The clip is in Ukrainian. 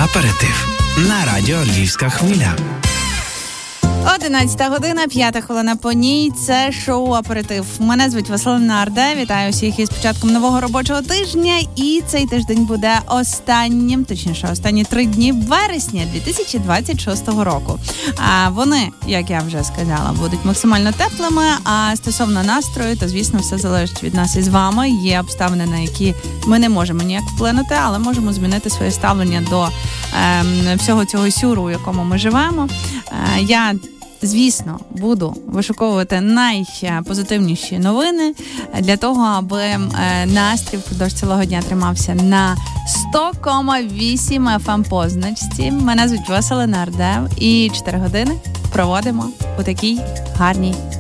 Аперитив на радіо Львівська хвиля. 11 година, 5 хвилина по ній. Це шоу «Аперитив». Мене звуть Василина Арде. Вітаю всіх із початком нового робочого тижня. І цей тиждень буде останнім, точніше, останні 3 дні вересня 2026 року. А вони, як я вже сказала, будуть максимально теплими. А стосовно настрою, то, звісно, все залежить від нас із вами. Є обставини, на які ми не можемо ніяк вплинути, але можемо змінити своє ставлення до всього цього сюру, у якому ми живемо. Я, звісно, буду вишуковувати найпозитивніші новини для того, аби настрій впродовж цілого дня тримався на 100,8 FM позначці. Мене звуть Василина Ардев і 4 години проводимо у такій гарній